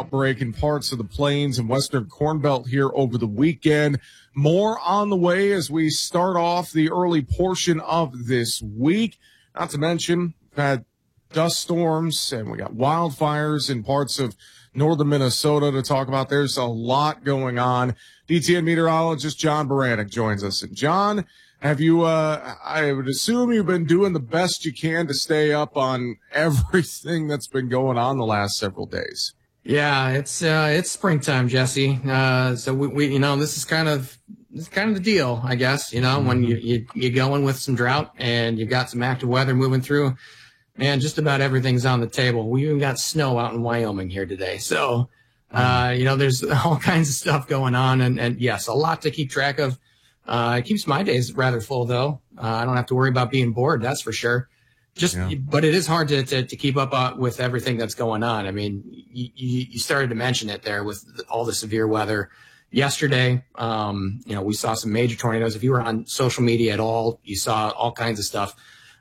outbreak in parts of the plains and western Corn Belt here over the weekend. More on the way as we start off the early portion of this week. Not to mention, we've had dust storms and we got wildfires in parts of northern Minnesota to talk about. There's a lot going on. DTN meteorologist John Baranek joins us. And John, have you, I would assume you've been doing the best you can to stay up on everything that's been going on the last several days. Yeah, it's springtime, Jesse. So we this is kind of the deal, I guess, when you go in with some drought and you've got some active weather moving through, man, just about everything's on the table. We even got snow out in Wyoming here today. So, there's all kinds of stuff going on and yes, a lot to keep track of. It keeps my days rather full, though. I don't have to worry about being bored, that's for sure. But it is hard to keep up with everything that's going on. I mean, you started to mention it there with all the severe weather. Yesterday, we saw some major tornadoes. If you were on social media at all, you saw all kinds of stuff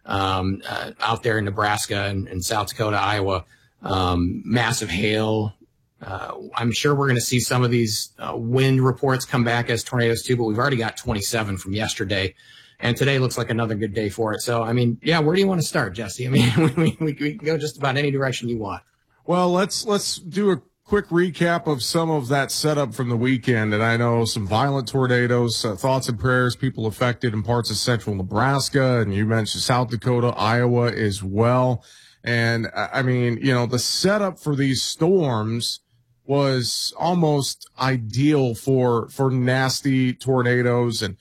out there in Nebraska and South Dakota, Iowa, massive hail. I'm sure we're going to see some of these wind reports come back as tornadoes too, but we've already got 27 from yesterday, and today looks like another good day for it. So, I mean, yeah, where do you want to start, Jesse? I mean, we can go just about any direction you want. Well, let's do a quick recap of some of that setup from the weekend. And I know some violent tornadoes, thoughts and prayers, people affected in parts of central Nebraska, and you mentioned South Dakota, Iowa as well. And I mean, the setup for these storms was almost ideal for nasty tornadoes. And,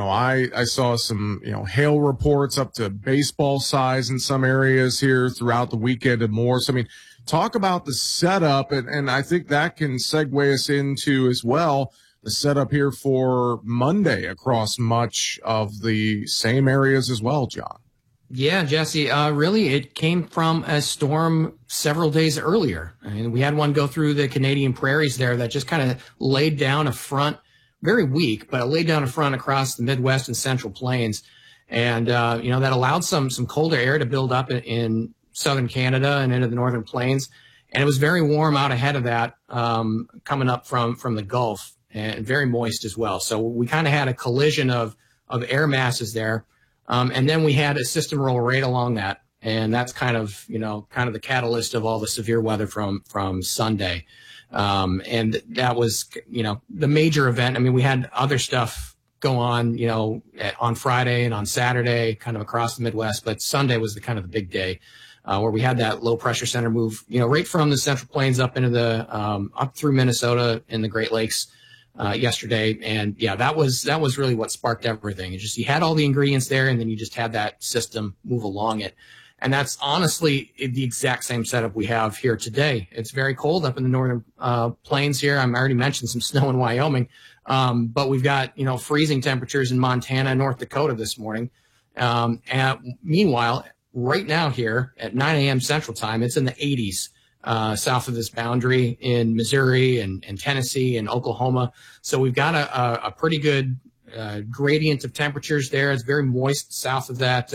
I saw some, hail reports up to baseball size in some areas here throughout the weekend and more. So, I mean, talk about the setup. And I think that can segue us into as well the setup here for Monday across much of the same areas as well, John. Yeah, Jesse, really, it came from a storm several days earlier. I mean, we had one go through the Canadian prairies there that just kind of laid down a front, very weak, but it laid down a front across the Midwest and Central Plains. And, that allowed some colder air to build up in southern Canada and into the northern plains. And it was very warm out ahead of that, coming up from the Gulf, and very moist as well. So we kind of had a collision of air masses there. And then we had a system roll right along that. And that's kind of the catalyst of all the severe weather from Sunday. And that was, the major event. I mean, we had other stuff go on, on Friday and on Saturday, kind of across the Midwest, but Sunday was the kind of the big day, where we had that low pressure center move, right from the Central Plains up into the, up through Minnesota and the Great Lakes. Yesterday. And yeah, that was really what sparked everything. It just, you had all the ingredients there, and then you just had that system move along it. And that's honestly the exact same setup we have here today. It's very cold up in the northern plains here. I already mentioned some snow in Wyoming. But we've got, freezing temperatures in Montana and North Dakota this morning. And meanwhile, right now here at 9 a.m. Central Time, it's in the 80s. South of this boundary in Missouri and Tennessee and Oklahoma. So we've got a pretty good gradient of temperatures there. It's very moist south of that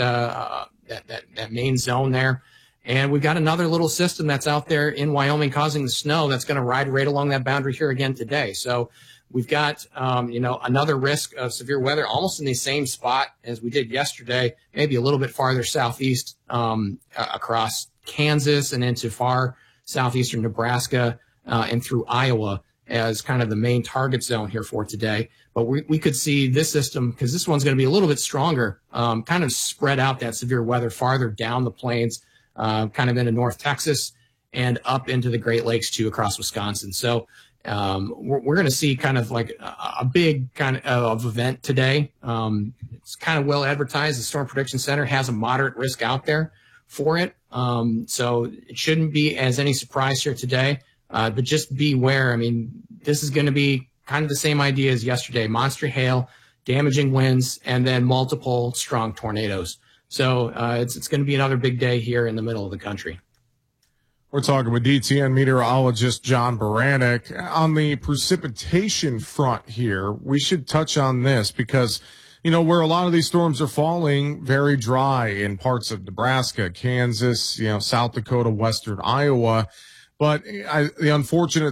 main zone there. And we've got another little system that's out there in Wyoming causing the snow that's going to ride right along that boundary here again today. So we've got, another risk of severe weather almost in the same spot as we did yesterday, maybe a little bit farther southeast across Kansas and into far southeastern Nebraska and through Iowa as kind of the main target zone here for today. But we could see this system, because this one's going to be a little bit stronger, kind of spread out that severe weather farther down the plains, kind of into North Texas and up into the Great Lakes too, across Wisconsin. So we're going to see kind of like a big kind of event today. It's kind of well advertised. The Storm Prediction Center has a moderate risk out there for it. So it shouldn't be as any surprise here today, but just beware. I mean, this is going to be kind of the same idea as yesterday: monster hail, damaging winds, and then multiple strong tornadoes. So it's going to be another big day here in the middle of the country. We're talking with DTN meteorologist John Baranek. On the precipitation front here, we should touch on this because, where a lot of these storms are falling, very dry in parts of Nebraska, Kansas, South Dakota, western Iowa. But the unfortunate